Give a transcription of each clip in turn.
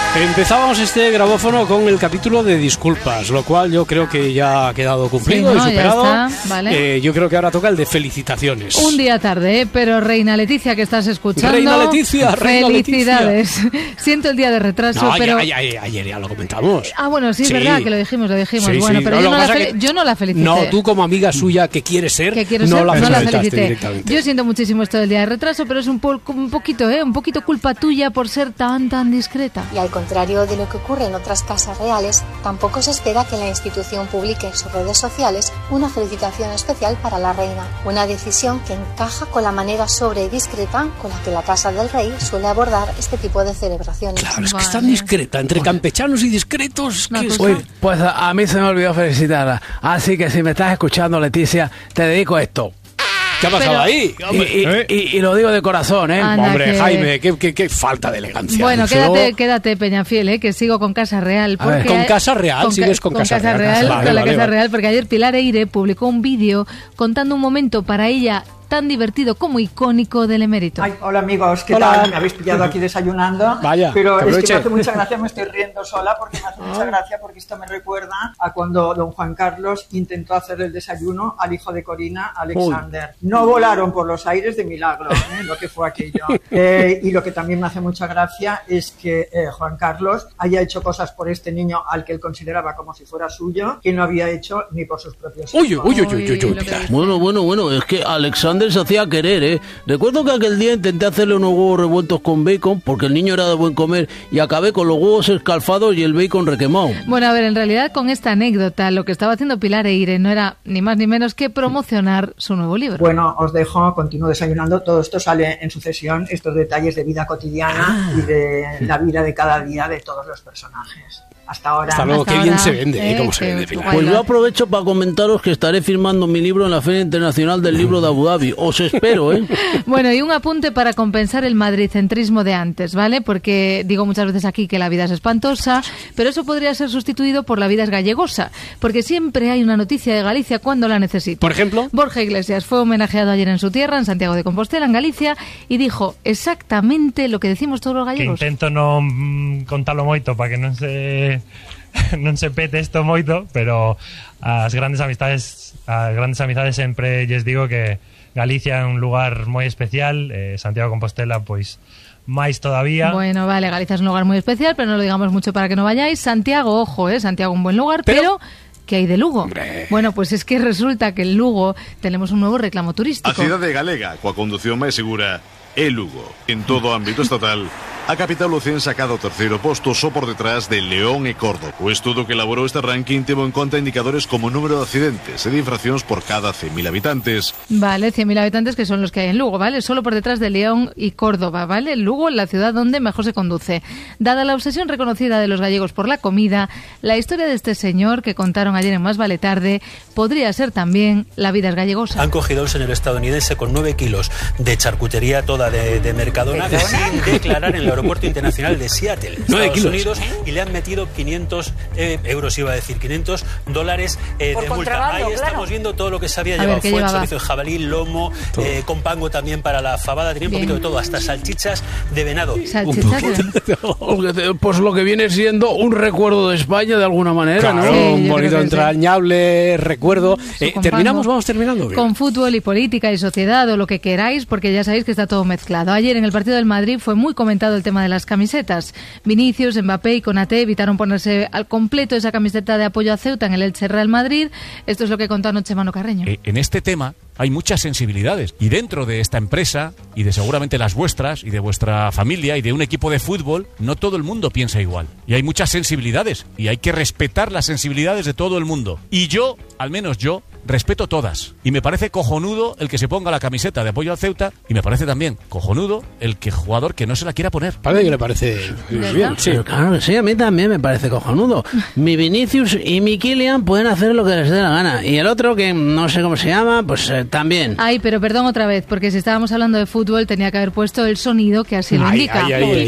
Empezábamos este grabófono con el capítulo de disculpas, lo cual yo creo que ya ha quedado cumplido y superado. Ya está, vale. Yo creo que ahora toca el de felicitaciones. Un día tarde, pero Reina Leticia, que estás escuchando, Reina Leticia, felicidades. Siento el día de retraso, no, pero... ayer ya lo comentamos. Ah, bueno, sí, es verdad que lo dijimos. Sí, bueno, sí. pero No, yo no la felicité. No, tú como amiga suya que quieres ser, no la felicitaste directamente. Yo siento muchísimo esto del día de retraso, pero es un poquito culpa tuya por ser tan discreta. Y al contrario de lo que ocurre en otras casas reales, tampoco se espera que la institución publique en sus redes sociales una felicitación especial para la reina, una decisión que encaja con la manera sobre y discreta con la que la casa del rey suele abordar este tipo de celebraciones. Claro, es que es tan discreta, entre campechanos y discretos. Pues a mí se me olvidó felicitarla, así que si me estás escuchando, Leticia, te dedico a esto. ¿Qué ha pasado ahí? Y lo digo de corazón, ¿eh? Anda, hombre, que... Jaime, qué falta de elegancia. Bueno, quédate, Peñafiel, que sigo con Casa Real. Porque ¿Con Casa Real? ¿Sigues con Casa Real? Con la Casa Real, porque ayer Pilar Eire publicó un vídeo contando un momento para ella tan divertido como icónico del emérito. Ay, hola amigos, ¿qué tal? Me habéis pillado aquí desayunando. Vaya, pero es que me hace mucha gracia, me estoy riendo sola porque me hace mucha gracia porque esto me recuerda a cuando don Juan Carlos intentó hacer el desayuno al hijo de Corina, Alexander. No volaron por los aires de milagro, lo que fue aquello. Y lo que también me hace mucha gracia es que Juan Carlos haya hecho cosas por este niño al que él consideraba como si fuera suyo, que no había hecho ni por sus propios hijos. Bueno, es que Alexander se hacía querer, ¿eh? Recuerdo que aquel día intenté hacerle unos huevos revueltos con bacon porque el niño era de buen comer y acabé con los huevos escalfados y el bacon requemado. Bueno, a ver, en realidad con esta anécdota lo que estaba haciendo Pilar Eire no era ni más ni menos que promocionar su nuevo libro. Bueno, os dejo, continúo desayunando. Todo esto sale en sucesión, estos detalles de vida cotidiana y de la vida de cada día de todos los personajes. Hasta ahora. Hasta luego, qué bien se vende, cómo se vende, Pilar. Pues yo aprovecho para comentaros que estaré firmando mi libro en la Feria Internacional del Libro de Abu Dhabi. Os espero, ¿eh? Bueno, y un apunte para compensar el madridcentrismo de antes, ¿vale? Porque digo muchas veces aquí que la vida es espantosa, pero eso podría ser sustituido por la vida es gallegosa, porque siempre hay una noticia de Galicia cuando la necesito. Por ejemplo, Borja Iglesias fue homenajeado ayer en su tierra, en Santiago de Compostela, en Galicia, y dijo exactamente lo que decimos todos los gallegos. Que intento no contarlo moito para que non se pete isto moito, pero as grandes amistades sempre lles digo que Galicia é un lugar moi especial, Santiago de Compostela pois máis todavía. Bueno, vale, Galicia es un lugar muy especial, pero no lo digamos mucho para que no vayáis. Santiago, ojo, Santiago un buen lugar, pero ¿qué hay de Lugo? Hombre. Bueno, pues es que resulta que en Lugo tenemos un nuevo reclamo turístico. A cidade galega, coa condución máis segura, é Lugo. En todo o ámbito estatal, a capital lucense saca o terceiro posto só por detrás de León e Córdoba. O estudo que elaborou este ranking tivo en conta indicadores como número de accidentes e de infraccións por cada 100.000 habitantes. Vale, 100.000 habitantes que son los que hay en Lugo, ¿vale? Solo por detrás de León y Córdoba, ¿vale? Lugo, la ciudad donde mejor se conduce. Dada la obsesión reconocida de los gallegos por la comida, la historia de este señor que contaron ayer en Más Vale Tarde podría ser también La vida es gallegosa. Han cogido a un señor estadounidense con 9 kilos de charcutería toda de Mercadona sin declarar en el aeropuerto internacional de Seattle, Estados Unidos, y le han metido 500 euros, iba a decir, $500 de multa. Ahí estamos viendo todo lo que se había llevado. Fue el chorizo de jabalí, lomo, con pango también para la fabada, tenía un poquito de todo, hasta salchichas de venado. Pues lo que viene siendo un recuerdo de España de alguna manera, claro, ¿no? Un bonito, entrañable recuerdo. Vamos terminando. Bien. Con fútbol y política y sociedad o lo que queráis, porque ya sabéis que está todo mezclado. Ayer en el partido del Madrid fue muy comentado el tema de las camisetas. Vinicius, Mbappé y Konaté evitaron ponerse al completo esa camiseta de apoyo a Ceuta en el Elche Real Madrid. Esto es lo que contó anoche Manu Carreño. En este tema hay muchas sensibilidades y dentro de esta empresa y de seguramente las vuestras y de vuestra familia y de un equipo de fútbol, no todo el mundo piensa igual. Y hay muchas sensibilidades y hay que respetar las sensibilidades de todo el mundo. Y yo, al menos yo, respeto todas. Y me parece cojonudo el que se ponga la camiseta de apoyo al Ceuta y me parece también cojonudo el jugador que no se la quiera poner. Parece que le parece bien, sí. Pero claro que sí, a mí también me parece cojonudo. Mi Vinicius y mi Kylian pueden hacer lo que les dé la gana. Y el otro, que no sé cómo se llama, pues también. Ay, pero perdón otra vez, porque si estábamos hablando de fútbol tenía que haber puesto el sonido que así lo indica.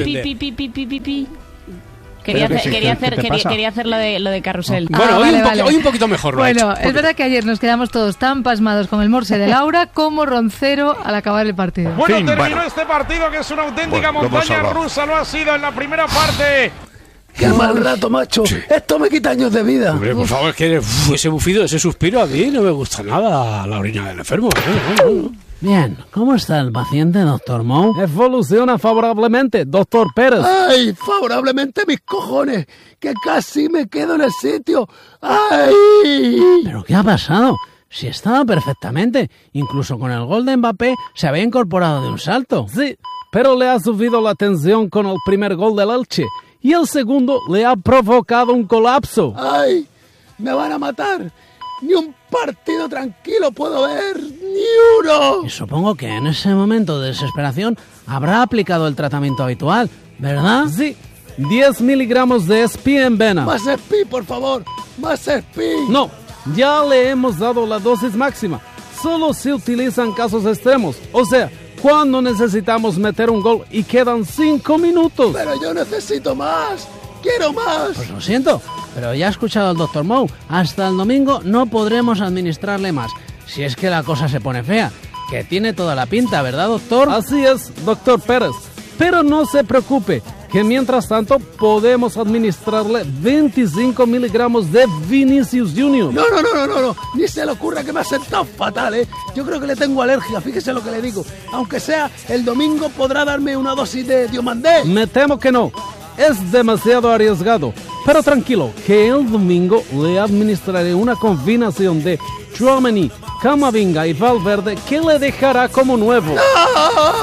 Quería hacer lo de carrusel. Bueno, hoy un poquito mejor. Bueno, es verdad que ayer nos quedamos todos tan pasmados con el morse de Laura como Roncero al acabar el partido. Bueno, terminó este partido que es una auténtica montaña rusa. Lo ha sido en la primera parte. ¡Qué mal rato, macho! Sí. Esto me quita años de vida. Hombre, por favor, es que ese bufido, ese suspiro, a mí no me gusta nada la orina del enfermo. Bien, ¿cómo está el paciente, doctor Moe? Evoluciona favorablemente, doctor Pérez. ¡Ay, favorablemente mis cojones! ¡Que casi me quedo en el sitio! ¡Ay! ¿Pero qué ha pasado? Si estaba perfectamente. Incluso con el gol de Mbappé se había incorporado de un salto. Sí, pero le ha subido la tensión con el primer gol del Elche. Y el segundo le ha provocado un colapso. ¡Ay! ¡Me van a matar! ¡Ni un partido tranquilo puedo ver! ¡Ni uno! Y supongo que en ese momento de desesperación habrá aplicado el tratamiento habitual, ¿verdad? Sí, 10 miligramos de Spi en vena. ¡Más Spi, por favor! ¡Más Spi! No, ya le hemos dado la dosis máxima. Solo se utiliza en casos extremos. O sea, cuando necesitamos meter un gol y quedan 5 minutos. ¡Pero yo necesito más! ¡Quiero más! Pues lo siento, pero ya ha escuchado al doctor Moe. Hasta el domingo no podremos administrarle más. Si es que la cosa se pone fea. Que tiene toda la pinta, ¿verdad, doctor? Así es, doctor Pérez. Pero no se preocupe, que mientras tanto podemos administrarle 25 miligramos de Vinicius Junior. No. Ni se le ocurra, que me ha sentado fatal, ¿eh? Yo creo que le tengo alergia, fíjese lo que le digo. Aunque sea, el domingo podrá darme una dosis de Diomandé. Me temo que no. Es demasiado arriesgado. Pero tranquilo, que el domingo le administraré una combinación de Tchouaméni, Camavinga y Valverde que le dejará como nuevo. ¡No!